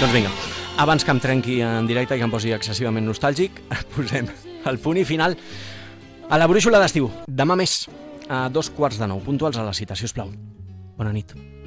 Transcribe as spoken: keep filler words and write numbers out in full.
Doncs vinga, abans que em trenqui en directe i que em posi excessivament nostàlgic, posem el punt i final a la brúixola d'estiu. Demà més, a dos quarts de nou, puntuals a la cita, si us plau. Bona nit.